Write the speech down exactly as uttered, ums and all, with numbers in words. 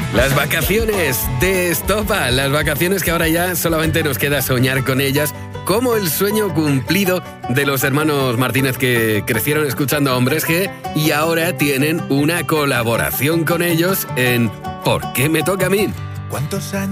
Las vacaciones de Estopa, las vacaciones que ahora ya solamente nos queda soñar con ellas, como el sueño cumplido de los hermanos Martínez que crecieron escuchando a Hombres G y ahora tienen una colaboración con ellos en ¿Por qué me toca a mí? ¿Cuántos años?